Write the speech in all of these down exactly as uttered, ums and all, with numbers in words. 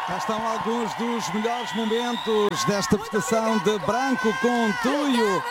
Cá estão alguns dos melhores momentos desta prestação de Branco com Tuyo.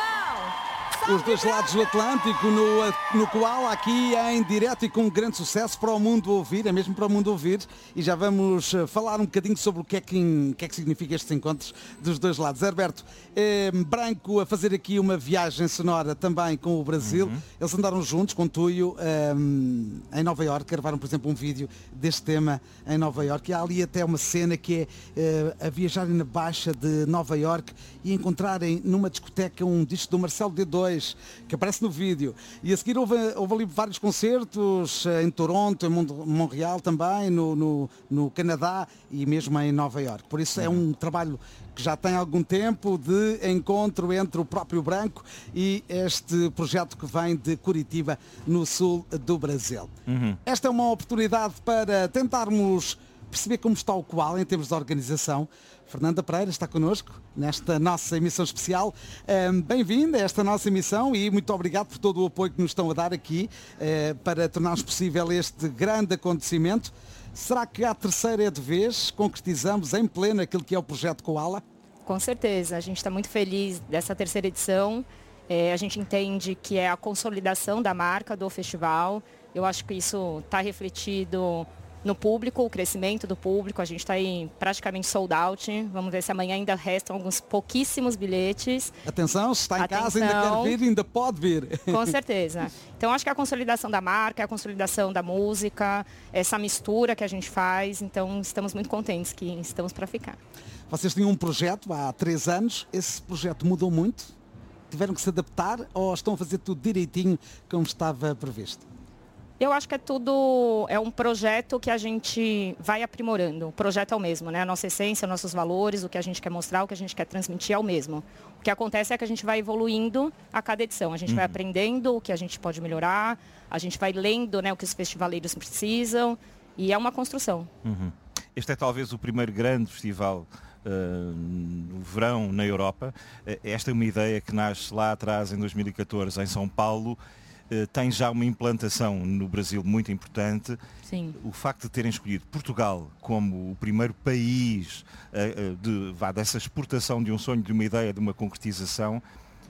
Os dois lados do Atlântico, no, no Koala, aqui em direto e com grande sucesso para o mundo ouvir, é mesmo para o mundo ouvir. E já vamos falar um bocadinho sobre o que é que, o que, é que significa estes encontros dos dois lados. Herberto, eh, Branco a fazer aqui uma viagem sonora também com o Brasil. Uhum. Eles andaram juntos com Tuyo eh, em Nova Iorque, gravaram, por exemplo, um vídeo deste tema em Nova Iorque. E há ali até uma cena que é eh, a viajarem na Baixa de Nova Iorque e encontrarem numa discoteca um disco do Marcelo D dois, que aparece no vídeo. E a seguir houve, houve ali vários concertos em Toronto, em Montreal também, no, no, no Canadá e mesmo em Nova Iorque. Por isso é um trabalho que já tem algum tempo de encontro entre o próprio Branco e este projeto que vem de Curitiba, no sul do Brasil. Uhum. Esta é uma oportunidade para tentarmos perceber como está o Koala em termos de organização. Fernanda Pereira está connosco nesta nossa emissão especial. Um, Bem-vinda a esta nossa emissão e muito obrigado por todo o apoio que nos estão a dar aqui uh, para tornarmos possível este grande acontecimento. Será que à terceira de vez concretizamos em pleno aquilo que é o projeto Koala? Com certeza, a gente está muito feliz dessa terceira edição. É, a gente entende que é a consolidação da marca do festival. Eu acho que isso está refletido no público, o crescimento do público. A gente está aí praticamente sold out. Vamos ver se amanhã ainda restam alguns pouquíssimos bilhetes. Atenção, se está em Atenção. casa, ainda quer vir, ainda pode vir. Com certeza. Então acho que a consolidação da marca, a consolidação da música, essa mistura que a gente faz. Então estamos muito contentes que estamos para ficar. Vocês tinham um projeto há três anos. Esse projeto mudou muito? Tiveram que se adaptar ou estão a fazer tudo direitinho como estava previsto? Eu acho que é tudo, é um projeto que a gente vai aprimorando. O projeto é o mesmo, né? A nossa essência, nossos valores, o que a gente quer mostrar, o que a gente quer transmitir é o mesmo. O que acontece é que a gente vai evoluindo a cada edição. A gente uhum. vai aprendendo o que a gente pode melhorar, a gente vai lendo, né, o que os festivaleiros precisam e é uma construção. Uhum. Este é talvez o primeiro grande festival Uh, no verão na Europa. Uh, esta é uma ideia que nasce lá atrás, em dois mil e catorze, em São Paulo. Uh, tem já uma implantação no Brasil muito importante. Sim. O facto de terem escolhido Portugal como o primeiro país uh, uh, de, vá, dessa exportação de um sonho, de uma ideia, de uma concretização.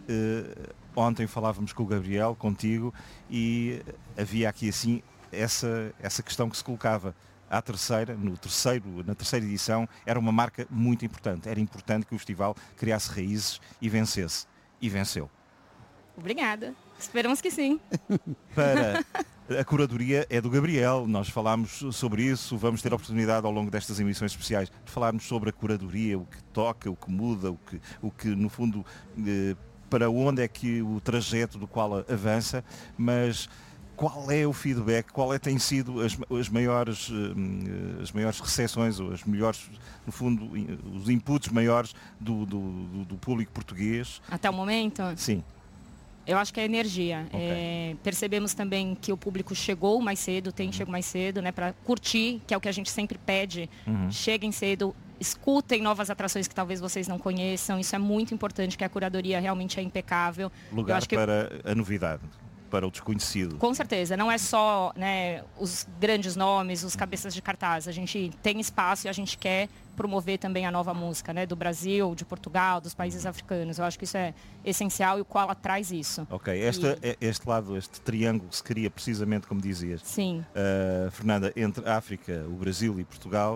Uh, ontem falávamos com o Gabriel, contigo, e havia aqui assim essa, essa questão que se colocava. À terceira, no terceiro, na terceira edição, era uma marca muito importante. Era importante que o festival criasse raízes e vencesse. E venceu. Obrigada. Esperamos que sim. Para a curadoria é do Gabriel. Nós falámos sobre isso. Vamos ter a oportunidade ao longo destas emissões especiais de falarmos sobre a curadoria, o que toca, o que muda, o que, o que no fundo, eh, para onde é que o trajeto do qual avança, mas qual é o feedback, qual é, tem sido as, as, maiores, as maiores recepções, ou as melhores, no fundo, os inputs maiores do, do, do público português? Até o momento? Sim. Eu acho que é a energia. Okay. É, percebemos também que o público chegou mais cedo, tem uhum. chegado mais cedo, né, para curtir, que é o que a gente sempre pede. Uhum. Cheguem cedo, escutem novas atrações que talvez vocês não conheçam. Isso é muito importante, que a curadoria realmente é impecável. Lugar Eu acho que para a novidade. Para o desconhecido. Com certeza, não é só, né, os grandes nomes, os cabeças de cartaz. A gente tem espaço e a gente quer promover também a nova música, né, do Brasil, de Portugal, dos países africanos. Eu acho que isso é essencial e o Koala traz isso. Ok, Esta, e... este lado, este triângulo se cria precisamente como dizias. Sim. Uh, Fernanda, entre a África, o Brasil e Portugal,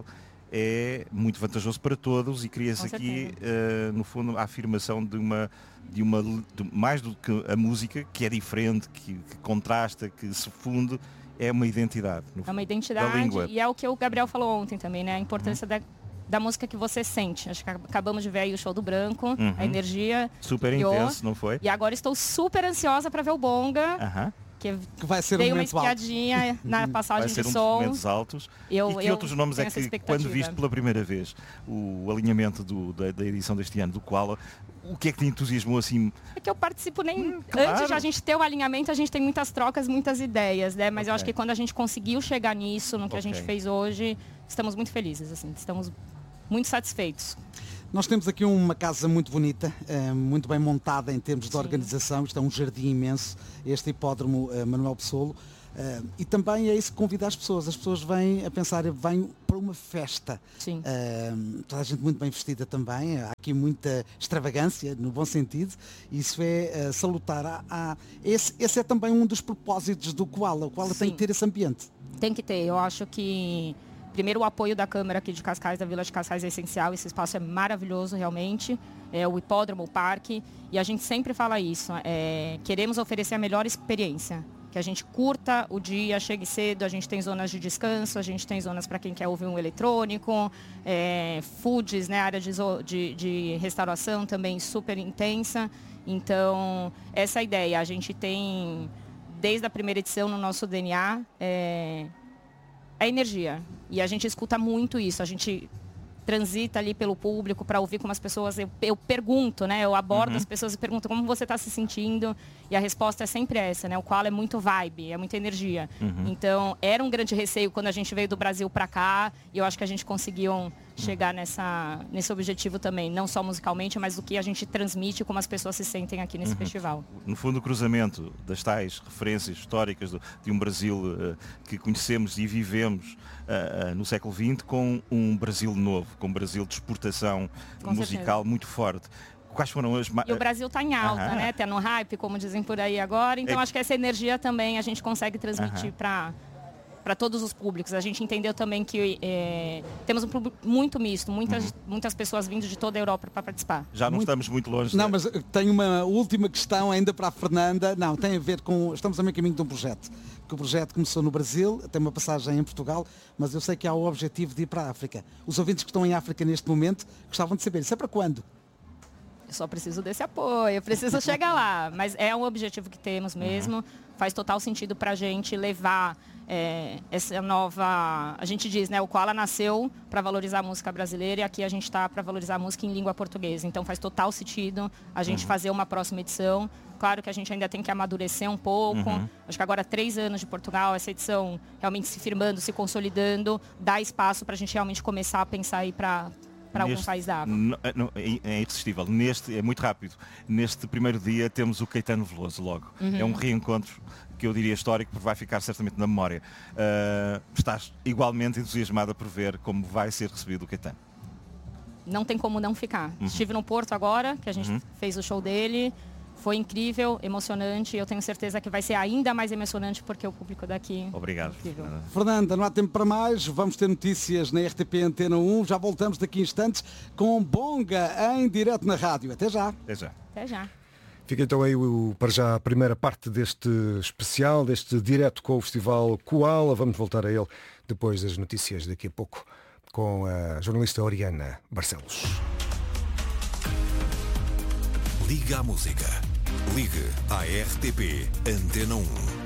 é muito vantajoso para todos e cria-se aqui, uh, no fundo, a afirmação de uma, de uma de, mais do que a música, que é diferente, que, que contrasta, que se funde, é uma identidade. No é uma identidade da língua. E é o que o Gabriel falou ontem também, né? A importância uhum. da, da música que você sente. Acho que acabamos de ver aí o show do Branco, uhum. a energia. Super intenso, não foi? E agora estou super ansiosa para ver o Bonga. Uhum. Que, que vai ser dei um uma momento espiadinha alto. na passagem vai ser de um som. Dos momentos altos. Eu, e que eu outros nomes é que, quando viste pela primeira vez o alinhamento do, da, da edição deste ano do Koala, o que é que te entusiasmou assim? É que eu participo nem... Hum, claro. Antes de a gente ter o alinhamento, a gente tem muitas trocas, muitas ideias, né? Mas okay. eu acho que quando a gente conseguiu chegar nisso, no que okay. a gente fez hoje, estamos muito felizes, assim. Estamos muito satisfeitos. Nós temos aqui uma casa muito bonita, muito bem montada em termos de Sim. organização. Isto é um jardim imenso, este hipódromo Manuel Pessoa. E também é isso que convida as pessoas. As pessoas vêm a pensar, vêm para uma uma festa. Sim. Uh, toda a gente muito bem vestida também, há aqui muita extravagância, no bom sentido, isso é uh, salutar. Há, há, esse, esse é também um dos propósitos do Koala, o Koala Sim. tem que ter esse ambiente. Tem que ter, eu acho que primeiro o apoio da Câmara aqui de Cascais, da Vila de Cascais é essencial, esse espaço é maravilhoso realmente, é o hipódromo, o parque, e a gente sempre fala isso, é, queremos oferecer a melhor experiência. Que a gente curta o dia, chegue cedo, a gente tem zonas de descanso, a gente tem zonas para quem quer ouvir um eletrônico, é, foods, né, área de, de, de restauração também super intensa. Então, essa é a ideia. A gente tem, desde a primeira edição no nosso D N A, é, a energia. E a gente escuta muito isso. A gente transita ali pelo público para ouvir como as pessoas... Eu, eu pergunto, né? Eu abordo uhum. as pessoas e pergunto como você está se sentindo. E a resposta é sempre essa, né? O Koala é muito vibe, é muita energia. Uhum. Então, era um grande receio quando a gente veio do Brasil para cá. E eu acho que a gente conseguiu chegar nessa, nesse objetivo também. Não só musicalmente, mas do que a gente transmite, como as pessoas se sentem aqui nesse uhum. festival. No fundo, o cruzamento das tais referências históricas do, de um Brasil uh, que conhecemos e vivemos uh, uh, no século vinte com um Brasil novo, com um Brasil de exportação com musical certeza. Muito forte. Quais foram as... E o Brasil está em alta, Aham. né? Está no hype, como dizem por aí agora. Então, é... acho que essa energia também a gente consegue transmitir para... para todos os públicos. A gente entendeu também que é, temos um público muito misto, muitas, uhum. muitas pessoas vindo de toda a Europa para participar. Já não muito... estamos muito longe. Não, de... mas tenho uma última questão ainda para a Fernanda. Não, tem a ver com... Estamos a meio caminho de um projeto. Que o projeto começou no Brasil, tem uma passagem em Portugal, mas eu sei que há o objetivo de ir para a África. Os ouvintes que estão em África neste momento gostavam de saber, isso é para quando? Eu só preciso desse apoio, eu preciso chegar lá. Mas é um objetivo que temos mesmo. Uhum. Faz total sentido para a gente levar é, essa nova... A gente diz, né? O Koala nasceu para valorizar a música brasileira e aqui a gente está para valorizar a música em língua portuguesa. Então faz total sentido a gente uhum. fazer uma próxima edição. Claro que a gente ainda tem que amadurecer um pouco. Uhum. Acho que agora três anos de Portugal, essa edição realmente se firmando, se consolidando, dá espaço para a gente realmente começar a pensar aí para... para algum país da África. É irresistível. Neste, é muito rápido. Neste primeiro dia temos o Caetano Veloso logo. Uhum. É um reencontro que eu diria histórico, porque vai ficar certamente na memória. Uh, estás igualmente entusiasmada por ver como vai ser recebido o Caetano? Não tem como não ficar. Uhum. Estive no Porto agora, que a gente uhum. fez o show dele. Foi incrível, emocionante. Eu tenho certeza que vai ser ainda mais emocionante porque o público daqui... Obrigado. É Fernanda, não há tempo para mais. Vamos ter notícias na R T P Antena um. Já voltamos daqui a instantes com Bonga em direto na rádio. Até já. Até já. Até já. Fica então aí o, para já a primeira parte deste especial, deste direto com o Festival Koala. Vamos voltar a ele depois das notícias daqui a pouco com a jornalista Oriana Barcelos. Liga à música. Ligue à R T P Antena um.